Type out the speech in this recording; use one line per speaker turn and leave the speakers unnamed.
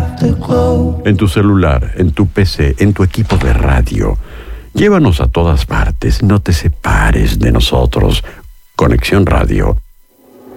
En tu celular, en tu PC, en tu equipo de radio. Llévanos a todas partes, no te separes de nosotros. Conexión Radio